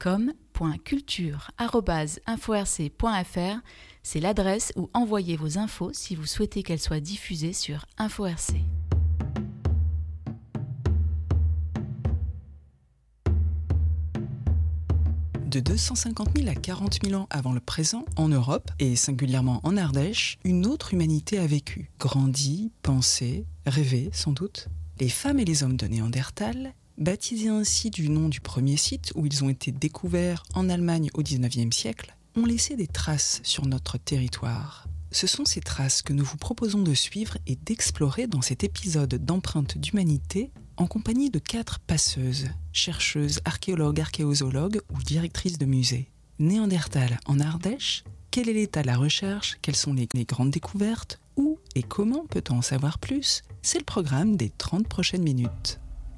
com.culture@inforc.fr, c'est l'adresse où envoyer vos infos si vous souhaitez qu'elles soient diffusées sur InfoRC. De 250 000 à 40 000 ans avant le présent, en Europe, et singulièrement en Ardèche, une autre humanité a vécu, grandi, pensé, rêvé sans doute. Les femmes et les hommes de Néandertal, baptisés ainsi du nom du premier site où ils ont été découverts en Allemagne au XIXe siècle, ont laissé des traces sur notre territoire. Ce sont ces traces que nous vous proposons de suivre et d'explorer dans cet épisode d'Empreintes d'humanité en compagnie de 4 passeuses, chercheuses, archéologues, archéozoologues ou directrices de musées. Néandertal en Ardèche, quel est l'état de la recherche, quelles sont les grandes découvertes, où et comment peut-on en savoir plus? C'est le programme des 30 prochaines minutes.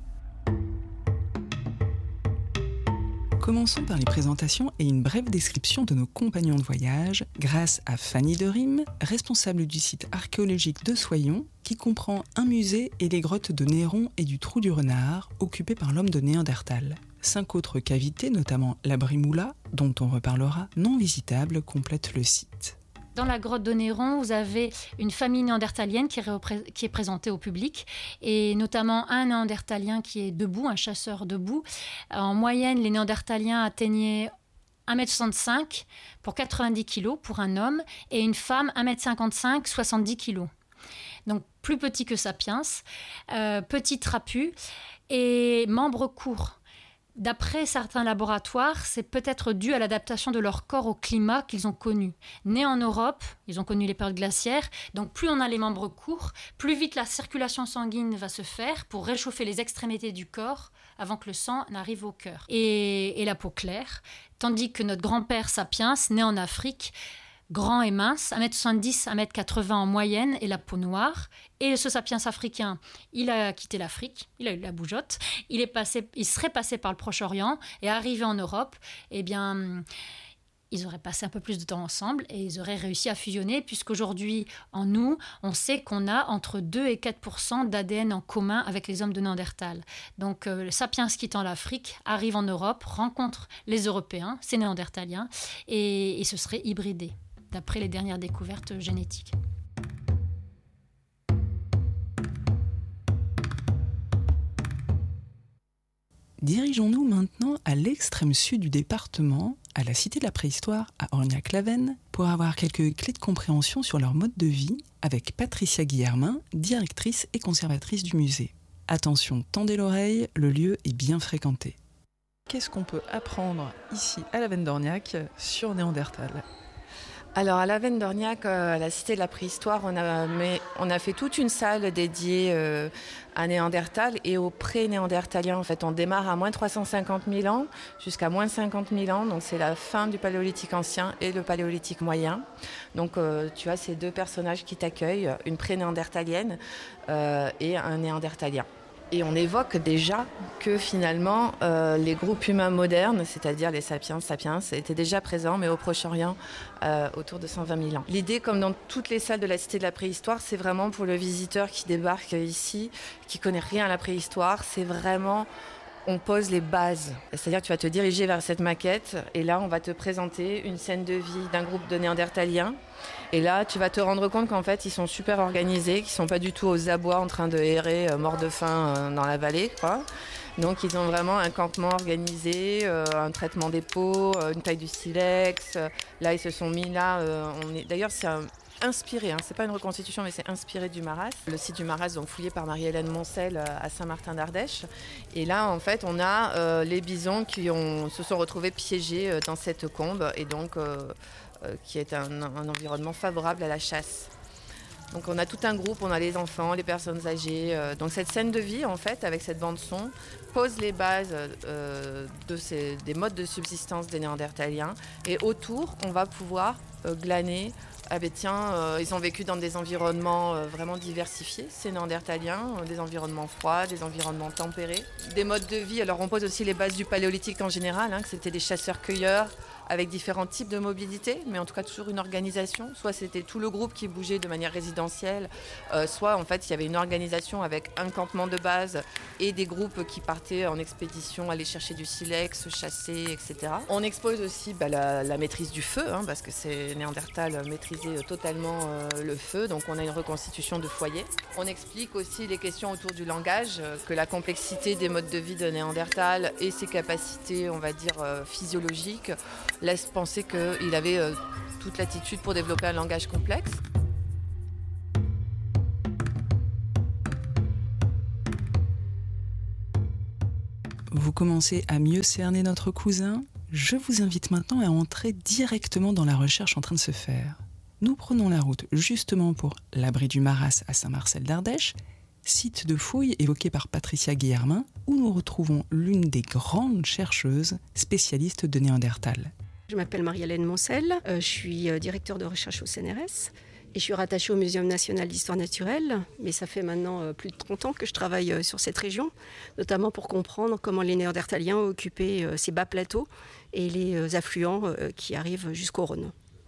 Commençons par les présentations et une brève description de nos compagnons de voyage grâce à Fanny Derim, responsable du site archéologique de Soyons, qui comprend un musée et les grottes de Néron et du Trou du Renard, occupées par l'homme de Néandertal. 5 autres cavités, notamment la Brimoula, dont on reparlera, non visitables, complètent le site. Dans la grotte de Néron, vous avez une famille néandertalienne qui est présentée au public, et notamment un néandertalien qui est debout, un chasseur debout. En moyenne, les néandertaliens atteignaient 1,65 m pour 90 kg pour un homme, et une femme 1,55 m, 70 kg. Donc plus petit que Sapiens, petit trapu et membres courts. D'après certains laboratoires, c'est peut-être dû à l'adaptation de leur corps au climat qu'ils ont connu. Nés en Europe, ils ont connu les périodes glaciaires, donc plus on a les membres courts, plus vite la circulation sanguine va se faire pour réchauffer les extrémités du corps avant que le sang n'arrive au cœur. Et la peau claire, tandis que notre grand-père Sapiens, né en Afrique, grand et mince, 1,70 m, 1,80 m en moyenne, et la peau noire. Et ce sapiens africain, il a quitté l'Afrique, il a eu la bougeotte, il serait passé par le Proche-Orient et arrivé en Europe, eh bien, ils auraient passé un peu plus de temps ensemble et ils auraient réussi à fusionner, puisqu'aujourd'hui, en nous, on sait qu'on a entre 2 et 4% d'ADN en commun avec les hommes de Néandertal. Donc, le sapiens quittant l'Afrique arrive en Europe, rencontre les Européens, ces Néandertaliens, et se serait hybridé, d'après les dernières découvertes génétiques. Dirigeons-nous maintenant à l'extrême sud du département, à la cité de la préhistoire, à Orniac-la-Veine, pour avoir quelques clés de compréhension sur leur mode de vie, avec Patricia Guillermin, directrice et conservatrice du musée. Attention, tendez l'oreille, le lieu est bien fréquenté. Qu'est-ce qu'on peut apprendre ici, à la Veine d'Orniac, sur Néandertal ? Alors à la Veine d'Orniac, à la cité de la préhistoire, on a fait toute une salle dédiée à Néandertal et aux pré-néandertaliens. En fait, on démarre à moins 350 000 ans jusqu'à moins 50 000 ans. Donc c'est la fin du paléolithique ancien et le paléolithique moyen. Donc tu as ces 2 personnages qui t'accueillent, une pré-néandertalienne et un néandertalien. Et on évoque déjà que finalement les groupes humains modernes, c'est-à-dire les sapiens, étaient déjà présents, mais au Proche-Orient, autour de 120 000 ans. L'idée, comme dans toutes les salles de la cité de la préhistoire, c'est vraiment pour le visiteur qui débarque ici, qui connaît rien à la préhistoire, c'est vraiment... On pose les bases, c'est-à-dire que tu vas te diriger vers cette maquette et là on va te présenter une scène de vie d'un groupe de néandertaliens et là tu vas te rendre compte qu'en fait ils sont super organisés, qu'ils sont pas du tout aux abois en train de errer morts de faim dans la vallée, quoi. Donc ils ont vraiment un campement organisé, un traitement des peaux, une taille du silex. Là ils se sont mis là, d'ailleurs c'est inspiré, c'est pas une reconstitution mais c'est inspiré du Maras. Le site du Maras, donc fouillé par Marie-Hélène Moncel à Saint-Martin d'Ardèche. Et là en fait on a les bisons qui se sont retrouvés piégés dans cette combe et donc qui est un environnement favorable à la chasse. Donc on a tout un groupe, on a les enfants, les personnes âgées. Donc cette scène de vie en fait avec cette bande son pose les bases des modes de subsistance des Néandertaliens et autour on va pouvoir glaner. Ah ben tiens, ils ont vécu dans des environnements vraiment diversifiés, ces Néandertaliens, des environnements froids, des environnements tempérés, des modes de vie. Alors on pose aussi les bases du paléolithique en général, que c'était des chasseurs-cueilleurs avec différents types de mobilité, mais en tout cas toujours une organisation. Soit c'était tout le groupe qui bougeait de manière résidentielle, soit en fait il y avait une organisation avec un campement de base et des groupes qui partaient en expédition, aller chercher du silex, chasser, etc. On expose aussi la maîtrise du feu, parce que ces Néandertals maîtrisaient totalement le feu, donc on a une reconstitution de foyer. On explique aussi les questions autour du langage, que la complexité des modes de vie de Néandertal et ses capacités, on va dire, physiologiques, laissent penser qu'il avait toute l'attitude pour développer un langage complexe. Vous commencez à mieux cerner notre cousin ? Je vous invite maintenant à entrer directement dans la recherche en train de se faire. Nous prenons la route justement pour l'abri du Maras à Saint-Marcel d'Ardèche, site de fouilles évoqué par Patricia Guillermin, où nous retrouvons l'une des grandes chercheuses spécialistes de Néandertal. Je m'appelle Marie-Hélène Moncel, je suis directeur de recherche au CNRS et je suis rattachée au Muséum national d'histoire naturelle, mais ça fait maintenant plus de 30 ans que je travaille sur cette région, notamment pour comprendre comment les Néandertaliens ont occupé ces bas plateaux et les affluents qui arrivent jusqu'au Rhône.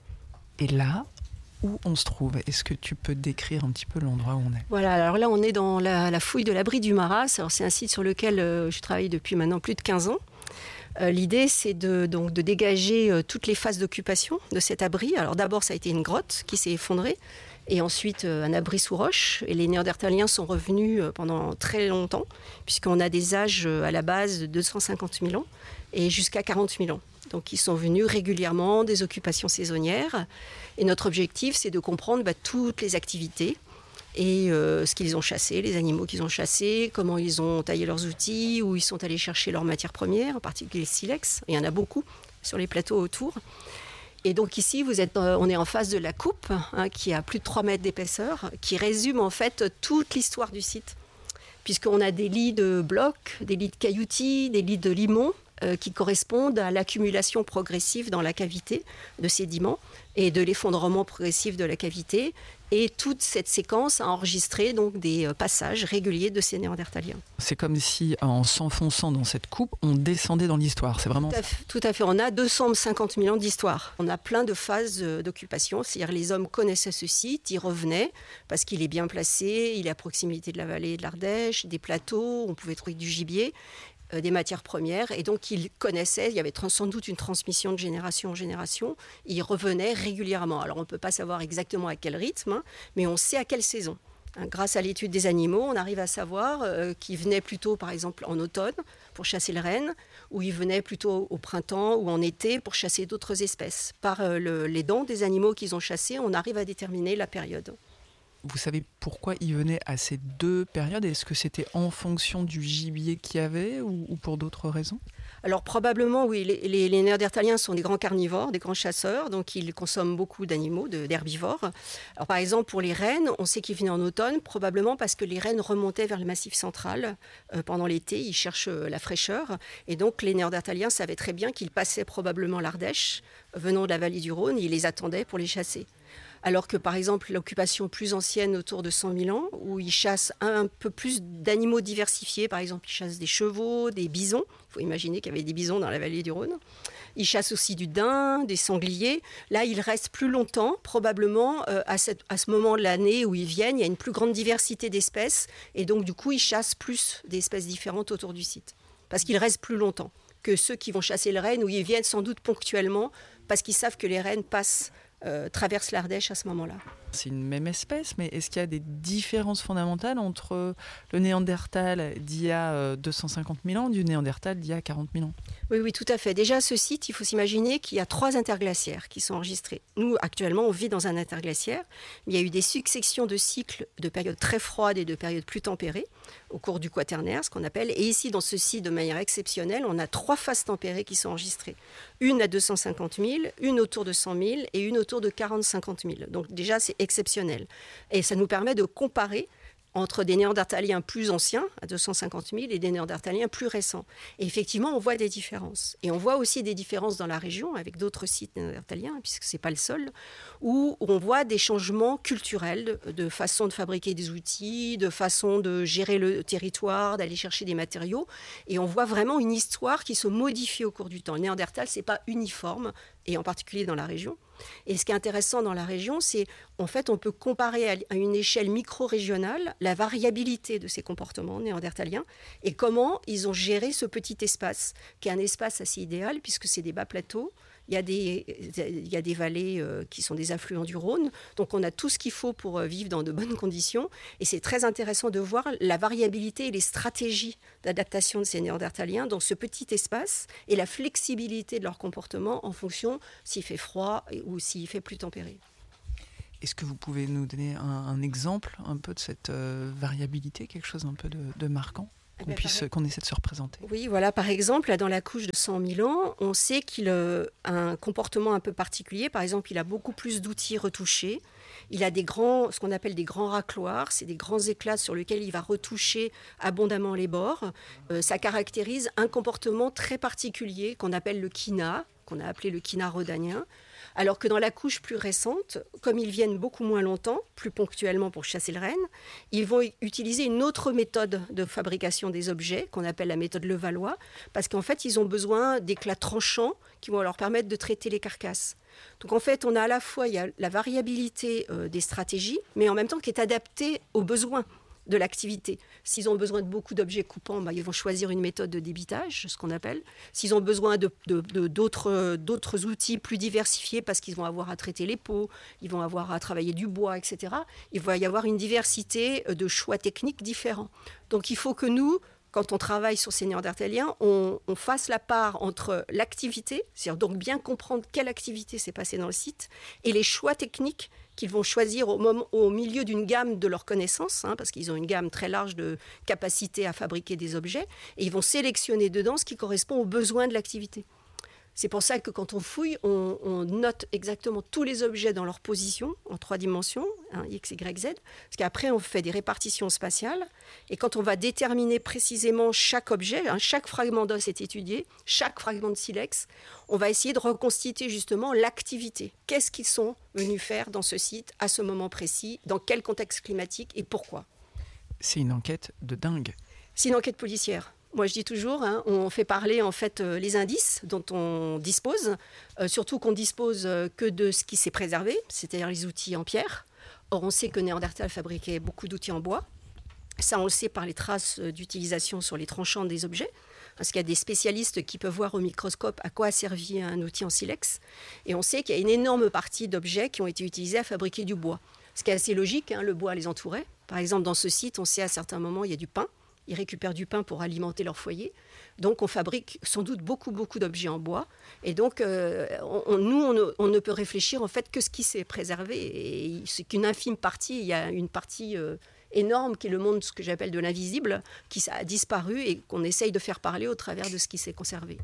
Et là, où on se trouve ? Est-ce que tu peux décrire un petit peu l'endroit où on est ? Voilà, alors là on est dans la fouille de l'abri du Maras. Alors, c'est un site sur lequel je travaille depuis maintenant plus de 15 ans. L'idée, c'est de dégager toutes les phases d'occupation de cet abri. Alors d'abord, ça a été une grotte qui s'est effondrée, et ensuite un abri sous roche. Et les Néandertaliens sont revenus pendant très longtemps, puisqu'on a des âges à la base de 250 000 ans et jusqu'à 40 000 ans. Donc ils sont venus régulièrement, des occupations saisonnières. Et notre objectif, c'est de comprendre toutes les activités et ce qu'ils ont chassé, les animaux qu'ils ont chassés, comment ils ont taillé leurs outils, où ils sont allés chercher leurs matières premières, en particulier le silex. Il y en a beaucoup sur les plateaux autour. Et donc ici, on est en face de la coupe, qui a plus de 3 mètres d'épaisseur, qui résume en fait toute l'histoire du site. Puisqu'on a des lits de blocs, des lits de cailloutis, des lits de limon, qui correspondent à l'accumulation progressive dans la cavité de sédiments et de l'effondrement progressif de la cavité. Et toute cette séquence a enregistré donc des passages réguliers de ces Néandertaliens. C'est comme si, en s'enfonçant dans cette coupe, on descendait dans l'histoire. C'est vraiment... Tout à fait. On a 250 000 ans d'histoire. On a plein de phases d'occupation. C'est-à-dire les hommes connaissaient ce site, ils revenaient parce qu'il est bien placé, il est à proximité de la vallée de l'Ardèche, des plateaux, on pouvait trouver du gibier, des matières premières, et donc ils connaissaient, il y avait sans doute une transmission de génération en génération, ils revenaient régulièrement. Alors on ne peut pas savoir exactement à quel rythme, mais on sait à quelle saison. Grâce à l'étude des animaux, on arrive à savoir qu'ils venaient plutôt par exemple en automne pour chasser le renne, ou ils venaient plutôt au printemps ou en été pour chasser d'autres espèces. Par les dents des animaux qu'ils ont chassés, on arrive à déterminer la période. Vous savez pourquoi ils venaient à ces deux périodes ? Est-ce que c'était en fonction du gibier qu'il y avait ou pour d'autres raisons ? Alors probablement, oui. Les Néandertaliens sont des grands carnivores, des grands chasseurs, donc ils consomment beaucoup d'animaux, d'herbivores. Alors par exemple, pour les rennes, on sait qu'ils venaient en automne, probablement parce que les rennes remontaient vers le Massif central pendant l'été, ils cherchent la fraîcheur. Et donc les Néandertaliens savaient très bien qu'ils passaient probablement l'Ardèche, venant de la vallée du Rhône, et ils les attendaient pour les chasser. Alors que, par exemple, l'occupation plus ancienne, autour de 100 000 ans, où ils chassent un peu plus d'animaux diversifiés. Par exemple, ils chassent des chevaux, des bisons. Il faut imaginer qu'il y avait des bisons dans la vallée du Rhône. Ils chassent aussi du daim, des sangliers. Là, ils restent plus longtemps, probablement à ce moment de l'année où ils viennent. Il y a une plus grande diversité d'espèces. Et donc, du coup, ils chassent plus d'espèces différentes autour du site. Parce qu'ils restent plus longtemps que ceux qui vont chasser le renne, où ils viennent sans doute ponctuellement, parce qu'ils savent que les rennes traversent l'Ardèche à ce moment-là. C'est une même espèce, mais est-ce qu'il y a des différences fondamentales entre le Néandertal d'il y a 250 000 ans et du Néandertal d'il y a 40 000 ans ? Oui, tout à fait. Déjà, ce site, il faut s'imaginer qu'il y a 3 interglaciaires qui sont enregistrés. Nous, actuellement, on vit dans un interglaciaire. Il y a eu des successions de cycles de périodes très froides et de périodes plus tempérées au cours du Quaternaire, ce qu'on appelle. Et ici, dans ce site, de manière exceptionnelle, on a 3 phases tempérées qui sont enregistrées. Une à 250 000, une autour de 100 000 et une autour de 40-50 000. Donc déjà, c'est exceptionnel. Et ça nous permet de comparer entre des Néandertaliens plus anciens, à 250 000, et des Néandertaliens plus récents. Et effectivement, on voit des différences. Et on voit aussi des différences dans la région, avec d'autres sites néandertaliens, puisque ce n'est pas le seul, où on voit des changements culturels, de façon de fabriquer des outils, de façon de gérer le territoire, d'aller chercher des matériaux. Et on voit vraiment une histoire qui se modifie au cours du temps. Le Néandertal, ce n'est pas uniforme, et en particulier dans la région. Et ce qui est intéressant dans la région, c'est en fait on peut comparer à une échelle micro-régionale la variabilité de ces comportements néandertaliens et comment ils ont géré ce petit espace, qui est un espace assez idéal puisque c'est des bas plateaux. Il y a des vallées qui sont des affluents du Rhône. Donc, on a tout ce qu'il faut pour vivre dans de bonnes conditions. Et c'est très intéressant de voir la variabilité et les stratégies d'adaptation de ces Néandertaliens dans ce petit espace et la flexibilité de leur comportement en fonction s'il fait froid ou s'il fait plus tempéré. Est-ce que vous pouvez nous donner un exemple un peu de cette variabilité, quelque chose un peu de marquant ? Qu'on essaie de se représenter. Oui, voilà, par exemple, là, dans la couche de 100 000 ans, on sait qu'il a un comportement un peu particulier. Par exemple, il a beaucoup plus d'outils retouchés. Il a ce qu'on appelle des grands racloirs. C'est des grands éclats sur lesquels il va retoucher abondamment les bords. Ça caractérise un comportement très particulier qu'on appelle le quina, qu'on a appelé le quina rhodanien. Alors que dans la couche plus récente, comme ils viennent beaucoup moins longtemps, plus ponctuellement pour chasser le renne, ils vont utiliser une autre méthode de fabrication des objets, qu'on appelle la méthode Levallois, parce qu'en fait, ils ont besoin d'éclats tranchants qui vont leur permettre de traiter les carcasses. Donc en fait, on a à la fois la variabilité des stratégies, mais en même temps qui est adaptée aux besoins de l'activité. S'ils ont besoin de beaucoup d'objets coupants, ils vont choisir une méthode de débitage, ce qu'on appelle. S'ils ont besoin d'autres outils plus diversifiés, parce qu'ils vont avoir à traiter les peaux, ils vont avoir à travailler du bois, etc., il va y avoir une diversité de choix techniques différents. Donc il faut que nous, quand on travaille sur ces Néandertaliens, on fasse la part entre l'activité, c'est-à-dire donc bien comprendre quelle activité s'est passée dans le site, et les choix techniques qu'ils vont choisir au milieu d'une gamme de leurs connaissances, parce qu'ils ont une gamme très large de capacités à fabriquer des objets, et ils vont sélectionner dedans ce qui correspond aux besoins de l'activité. C'est pour ça que quand on fouille, on note exactement tous les objets dans leur position en 3 dimensions, X, Y, Z, parce qu'après on fait des répartitions spatiales, et quand on va déterminer précisément chaque objet, chaque fragment d'os est étudié, chaque fragment de silex, on va essayer de reconstituer justement l'activité. Qu'est-ce qu'ils sont venus faire dans ce site, à ce moment précis, dans quel contexte climatique et pourquoi ? C'est une enquête de dingue. C'est une enquête policière. Moi, je dis toujours, on fait parler en fait les indices dont on dispose, surtout qu'on dispose que de ce qui s'est préservé, c'est-à-dire les outils en pierre. Or, on sait que Néandertal fabriquait beaucoup d'outils en bois. Ça, on le sait par les traces d'utilisation sur les tranchants des objets, parce qu'il y a des spécialistes qui peuvent voir au microscope à quoi a servi un outil en silex. Et on sait qu'il y a une énorme partie d'objets qui ont été utilisés à fabriquer du bois. Ce qui est assez logique, le bois les entourait. Par exemple, dans ce site, on sait à certains moments, il y a du pain. Ils récupèrent du pain pour alimenter leur foyer. Donc, on fabrique sans doute beaucoup d'objets en bois. Et donc, on ne peut réfléchir en fait que ce qui s'est préservé. Et c'est qu'une infime partie. Il y a une partie énorme qui est le monde, ce que j'appelle de l'invisible, qui a disparu et qu'on essaye de faire parler au travers de ce qui s'est conservé.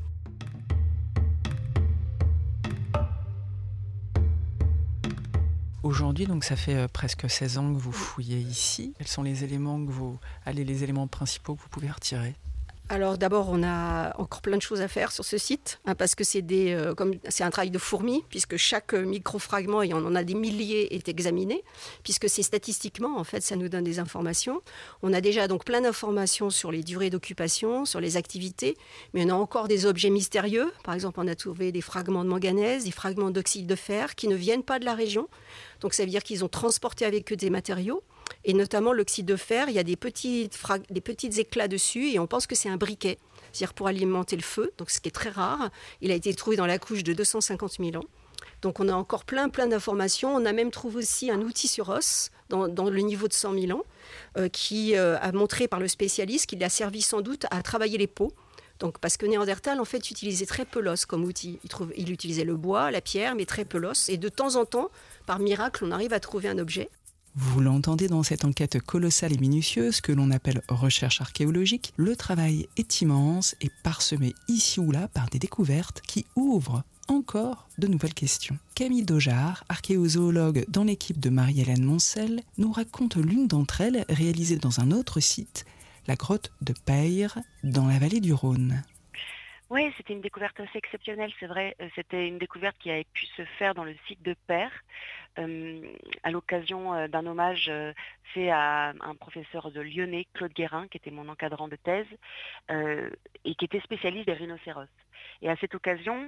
Aujourd'hui, donc ça fait presque 16 ans que vous fouillez ici. Quels sont les éléments les éléments principaux que vous pouvez retirer ? Alors d'abord, on a encore plein de choses à faire sur ce site, parce que c'est un travail de fourmi, puisque chaque microfragment, et on en a des milliers, est examiné, puisque c'est statistiquement, en fait, ça nous donne des informations. On a déjà donc plein d'informations sur les durées d'occupation, sur les activités, mais on a encore des objets mystérieux. Par exemple, on a trouvé des fragments de manganèse, des fragments d'oxyde de fer qui ne viennent pas de la région. Donc ça veut dire qu'ils ont transporté avec eux des matériaux. Et notamment l'oxyde de fer, il y a des petits éclats dessus et on pense que c'est un briquet, c'est-à-dire pour alimenter le feu, donc ce qui est très rare. Il a été trouvé dans la couche de 250 000 ans. Donc on a encore plein d'informations. On a même trouvé aussi un outil sur os dans le niveau de 100 000 ans qui a montré par le spécialiste qu'il a servi sans doute à travailler les peaux. Donc, parce que Néandertal, en fait, utilisait très peu l'os comme outil. Il utilisait le bois, la pierre, mais très peu l'os. Et de temps en temps, par miracle, on arrive à trouver un objet. Vous l'entendez dans cette enquête colossale et minutieuse que l'on appelle recherche archéologique, le travail est immense et parsemé ici ou là par des découvertes qui ouvrent encore de nouvelles questions. Camille Daugeard, archéozoologue dans l'équipe de Marie-Hélène Moncel, nous raconte l'une d'entre elles réalisée dans un autre site, la grotte de Peyre, dans la vallée du Rhône. Oui, c'était une découverte assez exceptionnelle, c'est vrai. C'était une découverte qui avait pu se faire dans le site de Peyre, à l'occasion d'un hommage fait à un professeur de Lyonnais, Claude Guérin, qui était mon encadrant de thèse, et qui était spécialiste des rhinocéros. Et à cette occasion,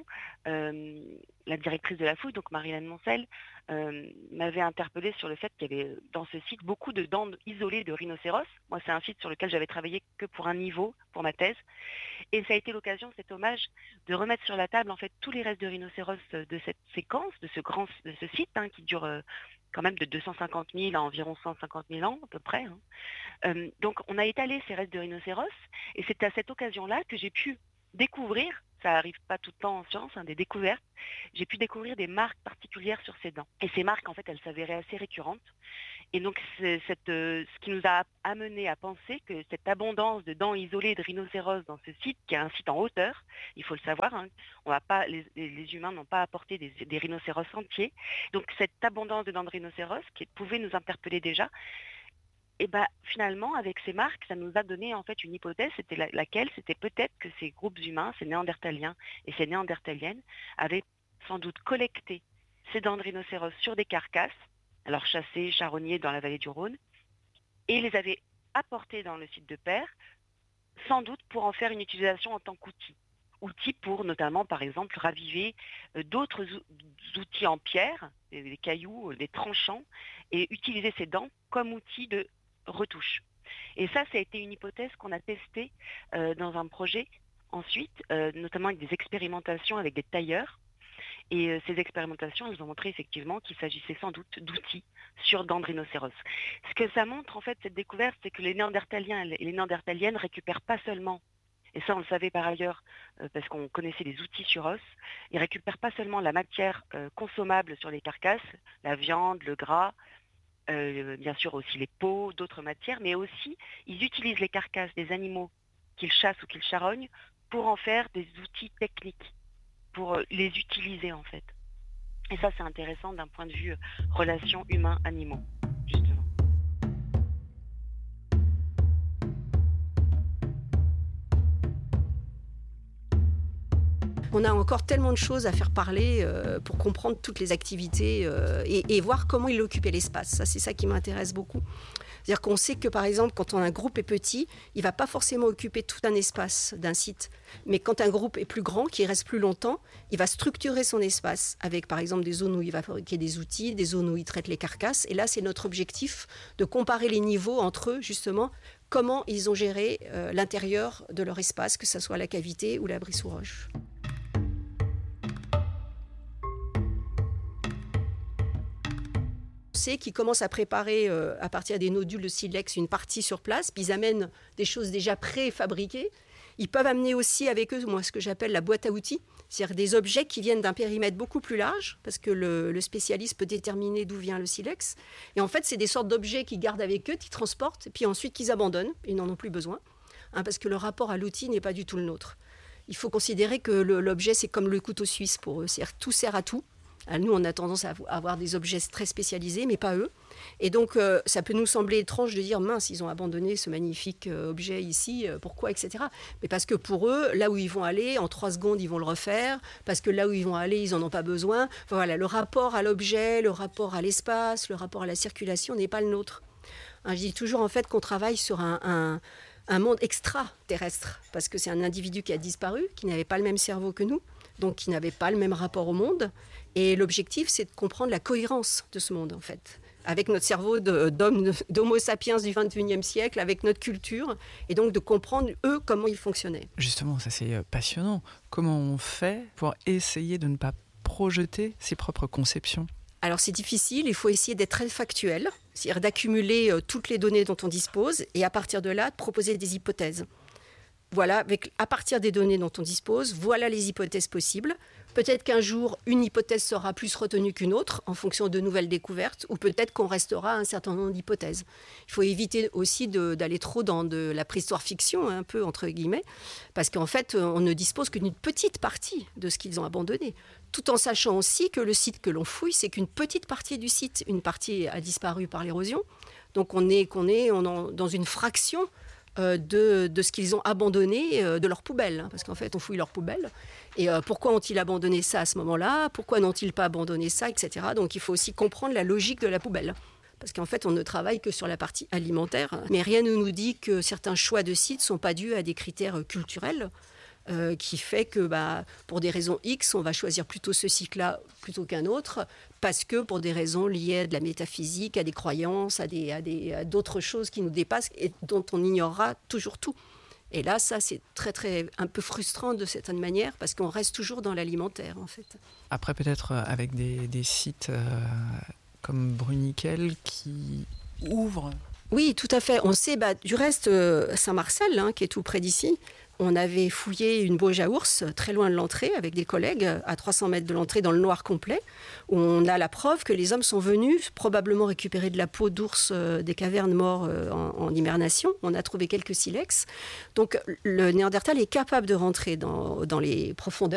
la directrice de la fouille, donc Marie-Hélène Moncel, m'avait interpellée sur le fait qu'il y avait dans ce site beaucoup de dents isolées de rhinocéros. Moi, c'est un site sur lequel j'avais travaillé que pour un niveau, pour ma thèse. Et ça a été l'occasion, cet hommage, de remettre sur la table en fait tous les restes de rhinocéros de cette séquence, de ce site qui dure quand même de 250 000 à environ 150 000 ans à peu près. Donc on a étalé ces restes de rhinocéros et c'est à cette occasion-là que j'ai pu découvrir, ça n'arrive pas tout le temps en science, des découvertes, j'ai pu découvrir des marques particulières sur ces dents. Et ces marques, en fait, elles s'avéraient assez récurrentes. Et donc, c'est ce qui nous a amené à penser que cette abondance de dents isolées de rhinocéros dans ce site, qui est un site en hauteur, il faut le savoir, on va pas, les humains n'ont pas apporté des rhinocéros entiers. Donc, cette abondance de dents de rhinocéros qui pouvait nous interpeller déjà, et finalement, avec ces marques, ça nous a donné en fait une hypothèse, c'était laquelle c'était peut-être que ces groupes humains, ces néandertaliens et ces néandertaliennes, avaient sans doute collecté ces dents de rhinocéros sur des carcasses, alors chassées, charognées dans la vallée du Rhône, et les avaient apportées dans le site de Peyre, sans doute pour en faire une utilisation en tant qu'outil. Outil pour notamment, par exemple, raviver d'autres outils en pierre, des cailloux, des tranchants, et utiliser ces dents comme outil de retouche. Et ça a été une hypothèse qu'on a testée dans un projet ensuite, notamment avec des expérimentations avec des tailleurs. Et ces expérimentations, elles ont montré effectivement qu'il s'agissait sans doute d'outils sur dents de rhinocéros. Ce que ça montre, en fait, cette découverte, c'est que les néandertaliens et les néandertaliennes récupèrent pas seulement, et ça on le savait par ailleurs parce qu'on connaissait les outils sur os, ils récupèrent pas seulement la matière consommable sur les carcasses, la viande, le gras, bien sûr aussi les peaux, d'autres matières, mais aussi ils utilisent les carcasses des animaux qu'ils chassent ou qu'ils charognent pour en faire des outils techniques, pour les utiliser en fait. Et ça c'est intéressant d'un point de vue relation humain-animaux, justement. On a encore tellement de choses à faire parler pour comprendre toutes les activités et voir comment il occupait l'espace. Ça, c'est ça qui m'intéresse beaucoup. C'est-à-dire qu'on sait que, par exemple, quand un groupe est petit, il ne va pas forcément occuper tout un espace d'un site. Mais quand un groupe est plus grand, qui reste plus longtemps, il va structurer son espace avec, par exemple, des zones où il va fabriquer des outils, des zones où il traite les carcasses. Et là, c'est notre objectif de comparer les niveaux entre eux, justement, comment ils ont géré l'intérieur de leur espace, que ce soit la cavité ou l'abri sous roche. Qui commencent à préparer à partir des nodules de silex une partie sur place, puis ils amènent des choses déjà préfabriquées. Ils peuvent amener aussi avec eux ce que j'appelle la boîte à outils, c'est-à-dire des objets qui viennent d'un périmètre beaucoup plus large, parce que le spécialiste peut déterminer d'où vient le silex. Et en fait, c'est des sortes d'objets qu'ils gardent avec eux, qu'ils transportent, puis ensuite qu'ils abandonnent, ils n'en ont plus besoin, parce que le rapport à l'outil n'est pas du tout le nôtre. Il faut considérer que l'objet, c'est comme le couteau suisse pour eux, c'est-à-dire tout sert à tout. Nous, on a tendance à avoir des objets très spécialisés, mais pas eux. Et donc, ça peut nous sembler étrange de dire, mince, ils ont abandonné ce magnifique objet ici, pourquoi, etc. Mais parce que pour eux, là où ils vont aller, en 3 secondes, ils vont le refaire, parce que là où ils vont aller, ils n'en ont pas besoin. Enfin, voilà, le rapport à l'objet, le rapport à l'espace, le rapport à la circulation n'est pas le nôtre. Je dis toujours, en fait, qu'on travaille sur un monde extraterrestre, parce que c'est un individu qui a disparu, qui n'avait pas le même cerveau que nous, donc qui n'avait pas le même rapport au monde. Et l'objectif, c'est de comprendre la cohérence de ce monde, en fait, avec notre cerveau d'homo sapiens du XXIe siècle, avec notre culture, et donc de comprendre, eux, comment ils fonctionnaient. Justement, ça c'est passionnant. Comment on fait pour essayer de ne pas projeter ses propres conceptions ? Alors c'est difficile, il faut essayer d'être très factuel, c'est-à-dire d'accumuler toutes les données dont on dispose, et à partir de là, de proposer des hypothèses. voilà, à partir des données dont on dispose, voilà les hypothèses possibles. Peut-être qu'un jour, une hypothèse sera plus retenue qu'une autre en fonction de nouvelles découvertes, ou peut-être qu'on restera à un certain nombre d'hypothèses. Il faut éviter aussi d'aller trop dans de la préhistoire-fiction, un peu entre guillemets, parce qu'en fait, on ne dispose que d'une petite partie de ce qu'ils ont abandonné, tout en sachant aussi que le site que l'on fouille, c'est qu'une petite partie du site. Une partie a disparu par l'érosion, donc on est dans une fraction de ce qu'ils ont abandonné de leurs poubelles, parce qu'en fait on fouille leurs poubelles et pourquoi ont-ils abandonné ça à ce moment-là, pourquoi n'ont-ils pas abandonné ça, etc. Donc il faut aussi comprendre la logique de la poubelle, parce qu'en fait on ne travaille que sur la partie alimentaire, mais rien ne nous dit que certains choix de sites ne sont pas dus à des critères culturels, qui fait que pour des raisons X, on va choisir plutôt ce site-là plutôt qu'un autre, parce que pour des raisons liées à de la métaphysique, à des croyances, à d'autres choses qui nous dépassent et dont on ignorera toujours tout. Et là, ça, c'est très, très, un peu frustrant de certaine manière, parce qu'on reste toujours dans l'alimentaire, en fait. Après, peut-être avec des sites comme Bruniquel qui ouvrent. Oui, tout à fait. On sait, du reste, Saint-Marcel, qui est tout près d'ici, on avait fouillé une bauge à ours très loin de l'entrée avec des collègues à 300 mètres de l'entrée dans le noir complet, où on a la preuve que les hommes sont venus probablement récupérer de la peau d'ours des cavernes morts en hibernation. On a trouvé quelques silex. Donc le Néandertal est capable de rentrer dans les profondeurs